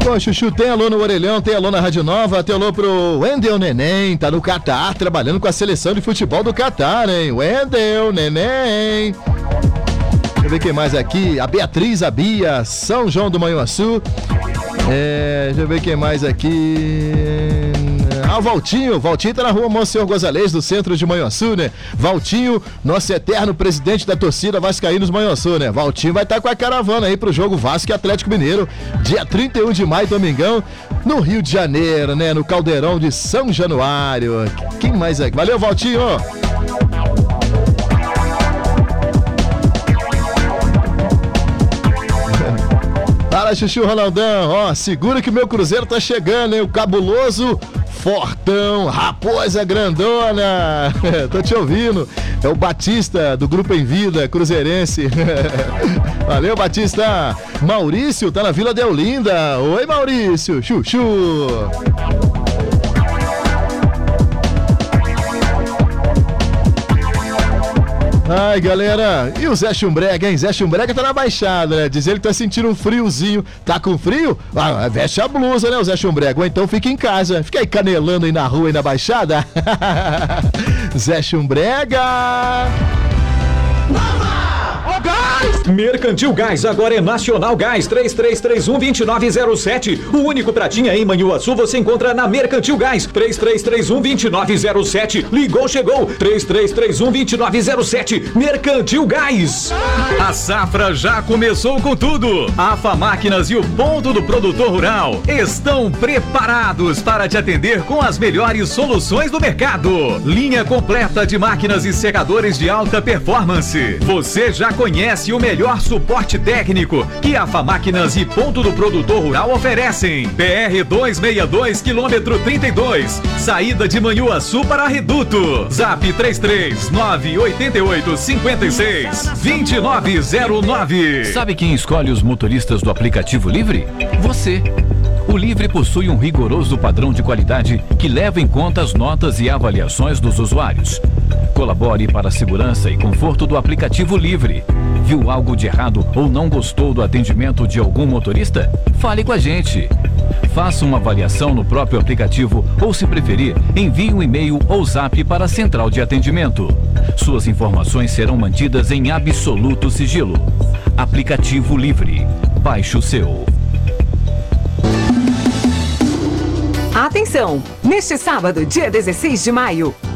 Bom, Chuchu, tem alô no Orelhão, tem alô na Rádio Nova, tem alô pro Wendel Neném, tá no Catar, trabalhando com a seleção de futebol do Catar, hein? Wendel Neném. Deixa eu ver quem mais aqui. A Beatriz, a Bia, São João do Manhuaçu. Deixa eu ver quem mais aqui. O Valtinho tá na rua Monsenhor Gonzalez, do centro de Manhuaçu, né? Valtinho, nosso eterno presidente da torcida Vascaínos Manhuaçu, né? Valtinho vai estar com a caravana aí pro jogo Vasco e Atlético Mineiro, dia 31 de maio, domingão, no Rio de Janeiro, né? No Caldeirão de São Januário. Quem mais aqui? Valeu, Valtinho! Fala, Chuchu Ronaldão, ó, segura que o meu Cruzeiro tá chegando, hein? O cabuloso Fortão, Raposa Grandona. Tô te ouvindo. É o Batista do Grupo Em Vida, cruzeirense. Valeu, Batista. Maurício tá na Vila Deolinda. Oi, Maurício. Chuchu. Ai, galera, e o Zé Chumbrega, hein? Zé Chumbrega tá na Baixada, né? Diz ele que tá sentindo um friozinho. Tá com frio? Ah, veste a blusa, né, o Zé Chumbrega? Ou então fica em casa. Fica aí canelando aí na rua e na Baixada. Zé Chumbrega! Mercantil Gás, agora é Nacional Gás, 3331-2907. O único pratinha em Manhuaçu você encontra na Mercantil Gás, 3331-2907. Ligou, chegou, 3331-2907. Mercantil Gás. A safra já começou com tudo. A AFA Máquinas e o Ponto do Produtor Rural estão preparados para te atender com as melhores soluções do mercado. Linha completa de máquinas e secadores de alta performance. Você já conhece o melhor suporte técnico que a AFA Máquinas e Ponto do Produtor Rural oferecem. PR 262, quilômetro 32, saída de Manhuaçu para Reduto. Zap 33988562909. Sabe quem escolhe os motoristas do aplicativo Livre? Você. O Livre possui um rigoroso padrão de qualidade que leva em conta as notas e avaliações dos usuários. Colabore para a segurança e conforto do aplicativo Livre. Viu algo de errado ou não gostou do atendimento de algum motorista? Fale com a gente. Faça uma avaliação no próprio aplicativo ou, se preferir, envie um e-mail ou zap para a central de atendimento. Suas informações serão mantidas em absoluto sigilo. Aplicativo Livre. Baixe o seu. Atenção! Neste sábado, dia 16 de maio,